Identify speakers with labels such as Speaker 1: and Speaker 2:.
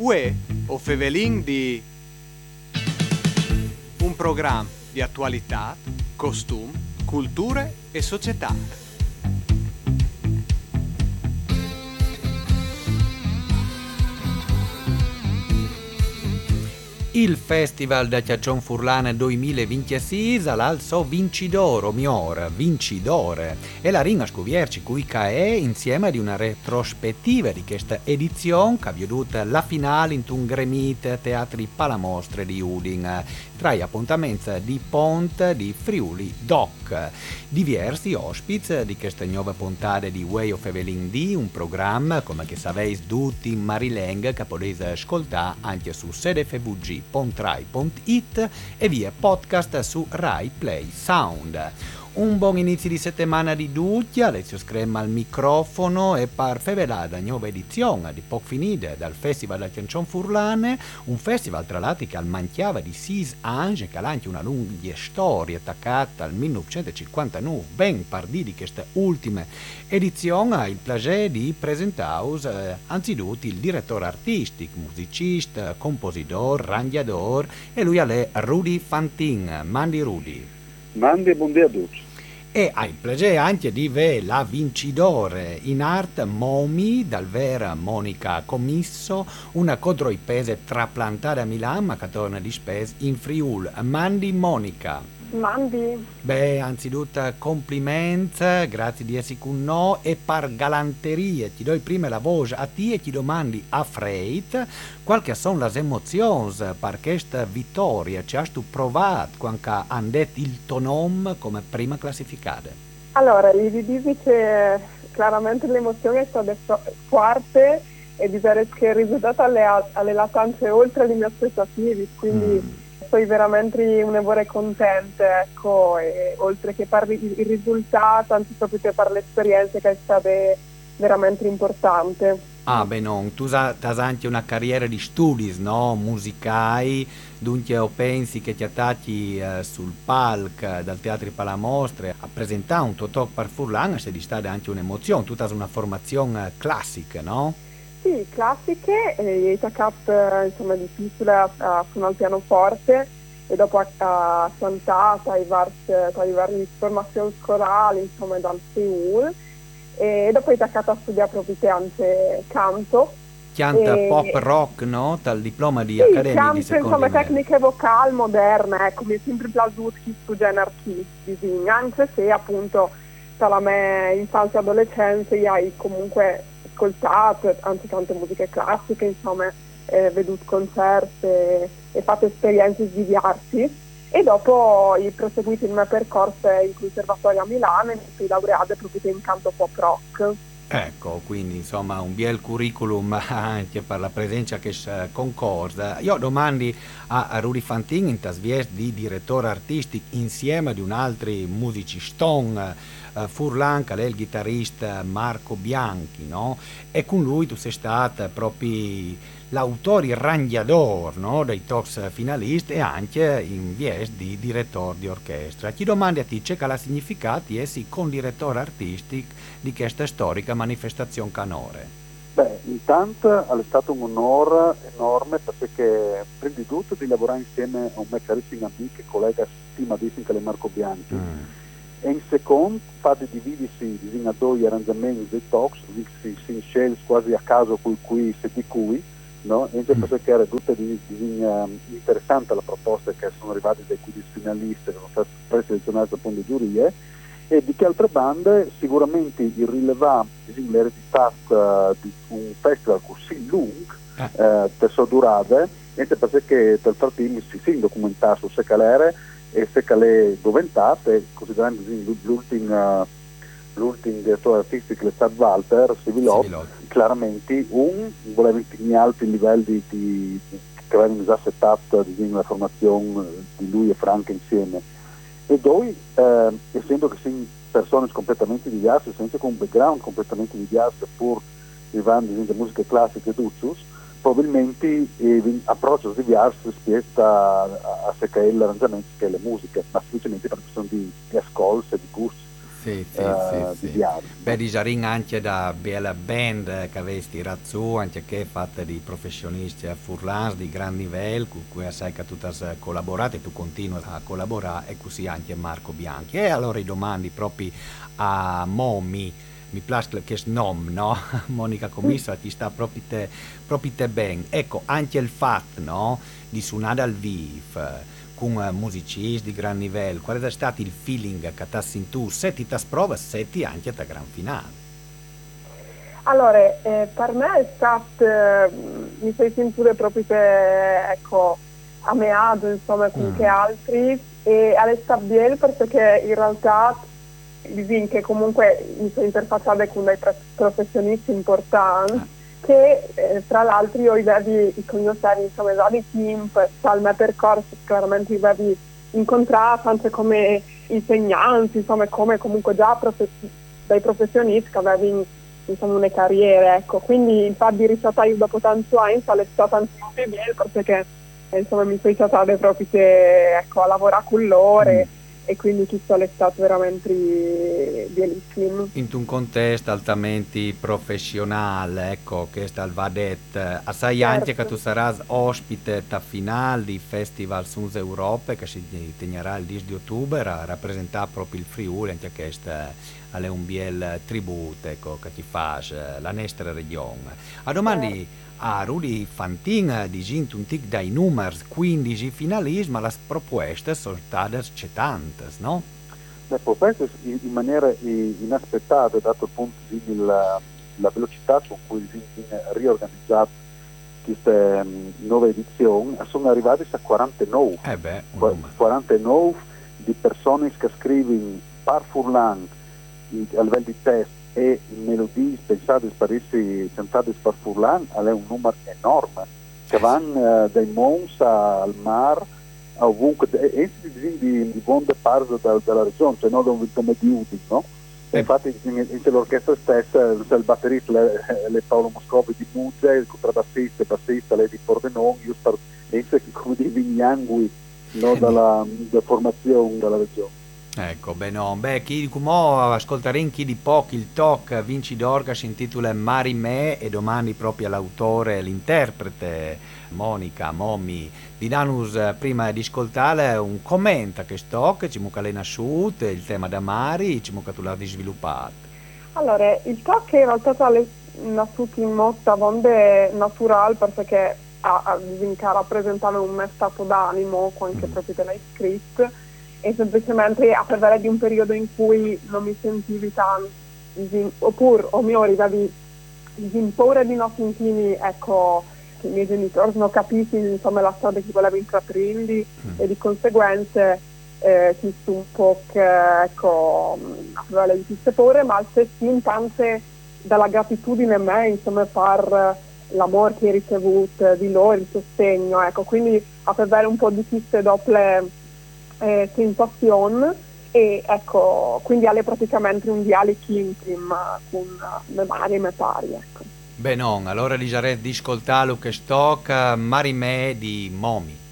Speaker 1: Uè, o Fevelin di un programma di attualità, costum, culture e società.
Speaker 2: Il Festival da Chiaccion Furlane 2026 l'alzo vincitore, o miglior, vincitore, e la ringa scuvierci cui è insieme di una retrospettiva di questa edizione che ha veduto la finale in un gremit teatri palamostre di Udin, tra gli appuntamenti di Pont di Friuli Doc. Diversi ospiti di questa nuova puntata di Way of Evelyn D, un programma come che sapete tutti in Marileng che potete ascoltare anche su sedefvg.rai.it e via podcast su Rai Play Sound. Un buon inizio di settimana di tutti, Alessio Scremma al microfono e per fevelare la nuova edizione di Poc Finide dal Festival da Chiancion Furlane, un festival tra l'altro che al manchiava di 6 anni, che ha anche una lunga storia attaccata al 1959, ben pardì di questa ultima edizione, ha il piacere di presentare anzitutto il direttore artistico, musicista, compositore, rangiador e lui è Rudy Fantin. Mandi Rudy.
Speaker 3: Mandi e buondì a tutti.
Speaker 2: E ha il piacere anche di vedere la vincitore in arte Momi, dal vera Monica Commisso, una codroipese traplantata a Milano ma che torna di spes in Friuli. Mandi Monica.
Speaker 4: Mandi.
Speaker 2: Beh, anzitutto complimenti, grazie di essere con noi e per galanterie ti do prima la voce a te e ti domandi a Freit quali sono le emozioni per questa vittoria, ci hai tu provato quando hanno detto il tuo nome come prima classificata?
Speaker 4: Allora, gli dico che chiaramente l'emozione è stata forte e di vedere che il risultato alle latanze oltre le mie aspettative, quindi sono veramente un'evore contenta, ecco, e oltre che per il risultato, anzi proprio per l'esperienza che è stata veramente importante.
Speaker 2: Ah, beh, non, tu hai anche una carriera di studi, no? Musicali, dunque o pensi che ti attacchi sul palco dal Teatro Palamostre a presentare un tuo talk per Furlan, se di stare anche un'emozione, tu hai una formazione classica, no?
Speaker 4: Sì, classiche, e insomma di piccola sono al pianoforte e dopo ha cantato ai vari formazioni scorali, insomma dal Seul, e dopo è attaccata a studiare proprio anche canto.
Speaker 2: Chianta pop rock, no? Dal diploma di
Speaker 4: sì,
Speaker 2: accademia di secondo
Speaker 4: insomma
Speaker 2: me.
Speaker 4: Tecniche vocali moderne, ecco, mi è sempre piaciuto questo genere qui, disegna, anche se appunto dalla mia infanzia e adolescenza io hai comunque ascoltato anche tante musiche classiche, insomma, veduto concerti e fatto esperienze diverse. E dopo ho proseguito il mio percorso in conservatorio a Milano e mi sono laureata proprio in canto pop rock.
Speaker 2: Ecco, quindi insomma un bel curriculum anche per la presenza che concorda. Io domandi a Rudy Fantin in tasvies di direttore artistico insieme ad un altro musicistone Furlan, che è il chitarrista Marco Bianchi, no? E con lui tu sei stato proprio l'autore rangiador, no? Dei talks finalisti e anche in vies di direttore di orchestra. Ti domandi a te che la significati essi con direttore artistico di questa storica manifestazione canore?
Speaker 3: Beh, intanto è stato un onore enorme perché prima di tutto di lavorare insieme a un mio carissimo amico e collega stimatissimo che è Marco Bianchi e in secondo fate dividersi a due arrangiamenti dei talks, si sceglie quasi a caso cui se di cui, no? E perché era tutta interessante la proposta che sono arrivate dai quiz finalisti che sono state preselezionate appunto di giurie e di che altre bande sicuramente il rilevare l'eredità di un festival così lungo per sua durata e perché per farti si documentare su Secalere e Secale diventate considerando l'ultimo direttore artistico che è stato Walter Sivilot, chiaramente voleva impegnare alti livelli che avevano già settato la formazione di lui e Franca insieme e due essendo che sono persone completamente diverse, senza con un background completamente diverso pur vivendo di musica classica e duccius, probabilmente approcci diversi rispetto a se che è l'arrangiamento che è la musica, ma semplicemente per questione di ascolto e di gusto.
Speaker 2: Sì,
Speaker 3: di viaggio.
Speaker 2: Beh, di Jarin anche da bella band che avesti razzu, anche che fatta di professionisti a Furlans di gran livello, con cui sai che tu hai collaborato e tu continui a collaborare, e così anche Marco Bianchi. E allora i domandi proprio a Momi, mi piace che nom, no? Monica Commisso ti sta proprio te ben. Ecco, anche il fatto, no? Di suonare al vivo con musicisti di gran livello, qual è stato il feeling che ti ha sentito? Se ti prova, se ti anche a gran finale.
Speaker 4: Allora, per me è stato, mi fai sentire proprio ecco, a me agio, insomma, con che altri, e è stato bene perché in realtà dico che comunque mi sono interfacciata con dei professionisti importanti, che tra l'altro io avevo conosciuto insomma già di team, dal mio percorso chiaramente io avevo incontrato anche come insegnanti, insomma come comunque già dei professionisti che avevano insomma una carriera, ecco. Quindi il fatto di risaltare io dopo tanto anni è stato anche molto bene perché insomma mi sono stata proprio ecco, a lavorare con loro. E quindi questo è stato veramente bellissimo.
Speaker 2: In un contesto altamente professionale, ecco, che sta il Vadet, assai anche che tu sarai ospite a finale di Festival Suns Europe che si terrà il 10 di ottobre a rappresentare proprio il Friuli, anche questo è un bel tributo, ecco, che ti fa la nostra regione. A domani a Rudi Fantin di un tic dai numeri 15 finalisti, ma le proposte sono state tantas, no?
Speaker 3: Le proposte in maniera inaspettata, dato appunto la velocità con cui viene riorganizzato queste nuove edizioni, sono arrivate a 49. 49 di persone che scrivono par furlan a livello di test e melodie pensate sparisse cantate per furlan, è un numero enorme che vanno dai Mons al Mar a ovunque, e di buona parte della regione, cioè non come di Udine, no? Infatti l'orchestra stessa, il batterista è Paolo Moscovi di Muzze, il contrabbassista e bassista lei di Pordenone, io spero come di Vignangui, no? dalla formazione della regione.
Speaker 2: Ecco, chi come ascolteremo chi di pochi il talk Vinci d'Orga si intitola Mari Me e domani proprio l'autore e l'interprete Monica Momi di Danus prima di ascoltare un commento che sto che ci mucca lei nasciute il tema da Mari ci mucca tu l'ha sviluppato.
Speaker 4: Allora, il talk in realtà è nascuto in modo onde naturale perché ha rappresentato un stato d'animo anche proprio della scritta e semplicemente a parlare di un periodo in cui non mi sentivi tanto, oppure o mi avevi paura di non sentirmi, ecco, che i miei genitori non capiscono insomma la strada che volevo intraprendere e di conseguenza ci sono un po' che, ecco, a parlare di queste paure, ma al stesso tempo anche dalla gratitudine a me, insomma, per l'amore che ho ricevuto di loro, il sostegno, ecco, quindi a parlare un po' di queste doppie sensazione e ecco, quindi alle praticamente un dialogo intimo con le varie e pari, ecco.
Speaker 2: Allora di ascoltare che stocca Marimè di Momi.